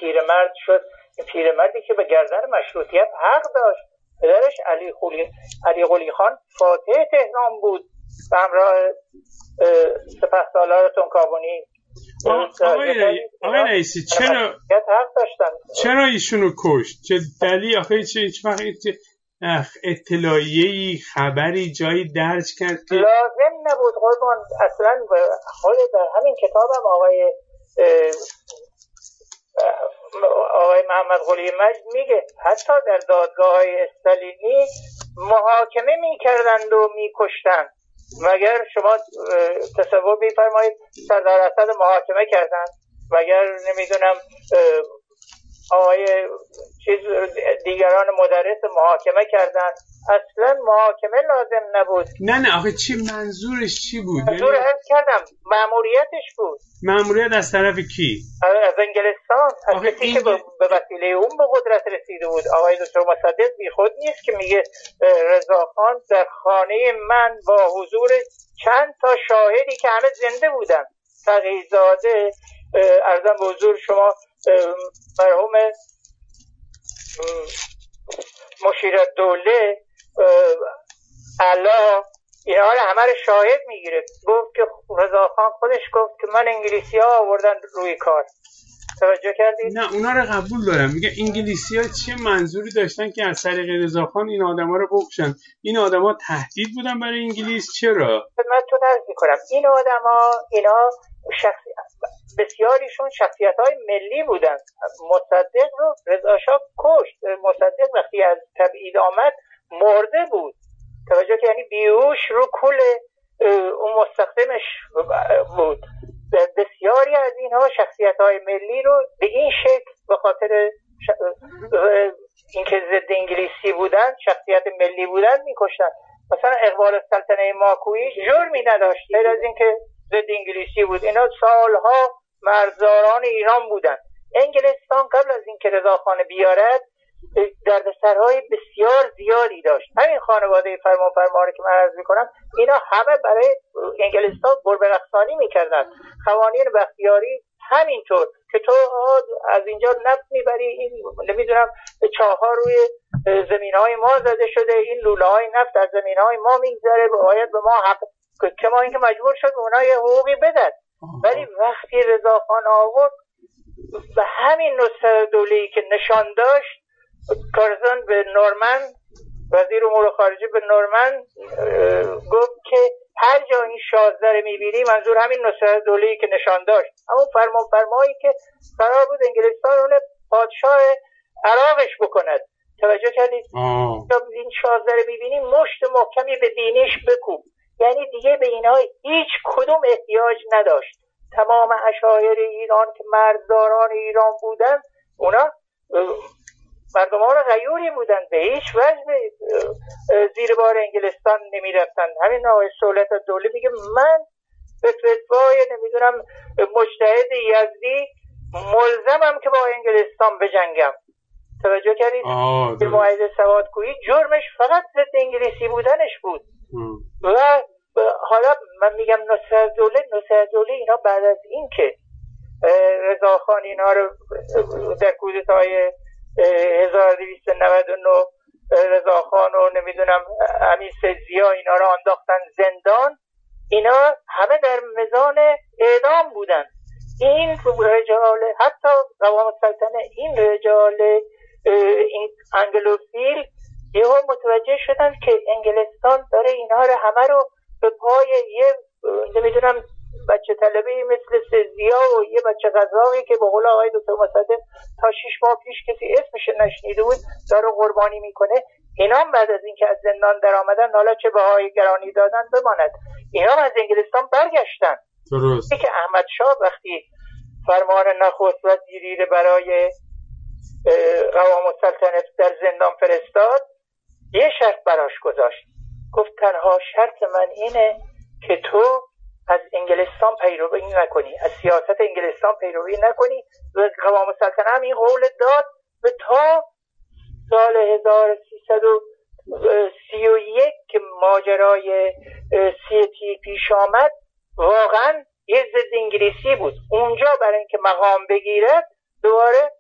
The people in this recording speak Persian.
پیرمرد شد. این پیرمردی که به گردن مشروطیت حق داشت. پدرش علی قلی خان فاتح تهران بود به همراه سپهسالار تنکابونی. آقای رئیسی چرا ایشونو کشت؟ چه دلیل؟ آخه هیچ وقت اطلاعیه‌ای خبری جایی درج کرد که لازم نبود قربان. اصلا خود در همین کتابم آقای محمد قلی مجد میگه حتی در دادگاه‌های استالینی محاکمه میکردند و میکشتند. مگر شما تصور میفرمایید سردار اسد محاکمه کردند؟ مگر نمیدونم آقای دیگران مدرس محاکمه کردند؟ اصلا محاکمه لازم نبود. نه آخه چی منظورش چی بود؟ منظور عرض کردم مأموریتش بود. مأموریت از طرف کی؟ از انگلستان، از کسی که به وسیله اون به قدرت رسیده بود. آقای دکتر مصدق بی خود نیست که میگه رضاخان در خانه من با حضور چند تا شاهدی که همه زنده بودن، تقی‌زاده، عرضم به حضور شما مرحوم مشیرالدوله، علا، اینا رو همه رو شاهد میگیره. گفت که رضاخان خودش گفت که من انگلیسی ها آوردن روی کار. توجه کردید؟ نه اونا رو قبول دارم. میگه انگلیسی ها چه منظوری داشتن که از طریق رضاخان این آدما رو بکشن؟ این آدما تهدید بودن برای انگلیس. چرا؟ خدمتتون عرض میکنم این آدما اینا بسیاریشون شخصیت‌های ملی بودن. مصدق رو رضا شاه کشت. مصدق وقتی از تبعید آمد مرده بود. توجه که یعنی بیهوش رو کل اون مستخدمش بود. بسیاری از اینها شخصیت‌های ملی رو به این شکل به خاطر اینکه ضد انگلیسی بودن، شخصیت ملی بودن می‌کشتن. مثلا اقبال السلطنه ماکویی جرمی نداشت غیر از اینکه ضد انگلیسی بود. اینا سالها مرزداران ایران بودن. انگلستان قبل از اینکه رضاخان بیارد دردسرهای بسیار زیادی داشت. همین خانواده فرمانفرما رو که من عرض میکنم اینا همه برای انگلستان گربه رقصانی میکردن. قوانین بختیاری همینطور که تو از اینجا نفت میبری، این نمیدونم چاه‌ها روی زمینهای ما زده شده، این لوله‌های نفت از زمینهای ما میگذره، باید به ما حق، که ما اینکه مجبور شد اونا یه حقوقی بدن. ولی وقتی رضاخان آورد به همین نصرالدوله‌ای که نشان داشت، کارزن به نورمن، وزیر امور خارجه به نورمن گفت که هر جا این 16 رو میبینی، منظور همین نصرالدوله‌ای که نشان داشت، همون فرمانفرمایی که قرار بود انگلستان اون پادشاه عراقش بکند. توجه کردید؟ این 16 رو میبینی مشت محکمی به دینش بکوب. یعنی دیگه به اینها هیچ کدوم احتیاج نداشت. تمام اشایر ایران که مرزداران ایران بودن، اونا مردمان غیوری بودن، به هیچ وجه زیر بار انگلستان نمی رفتن. همین آقای سهولت الدوله میگه من به فتوای نمیدونم مجتهد یزدی ملزمم که با انگلستان بجنگم. توجه کردید؟ به معاهده سوادکویی جرمش فقط ضد انگلیسی بودنش بود. و حالا من میگم نصرالدوله اینا بعد از این که رضاخان اینا رو در کودتای 1299 رضاخان و نمیدونم امیر سید اینا رو انداختن زندان، اینا همه در میزان اعدام بودن. این رجال، حتی قوام السلطنه، این رجال این انگلوفیل یهو متوجه شدن که انگلستان داره اینها رو همه رو به پای یه نمیدونم بچه طلبی مثل سزیا و یه بچه غذاقی که به قول آقای دکتر مصدق تا 6 ماه پیش کسی اسمش نشنیده بود داره قربانی میکنه. اینا هم بعد از اینکه از زندان در آمدن، حالا چه بهای گرانی دادن بماند، اینا هم از انگلستان برگشتن. درست. که احمد شاه وقتی فرمان نخست وزیری رو برای قوام السلطنه در زندان فرستاد، یه شرط براش گذاشت. گفت تنها شرط من اینه که تو از انگلستان پیروی نکنی، از سیاست انگلستان پیروی نکنی. و قوام السلطنه هم این قول داد و تا سال 1331 که ماجرای سیتی پیش آمد، واقعا یه ضد انگلیسی بود. اونجا برای اینکه مقام بگیرد دوباره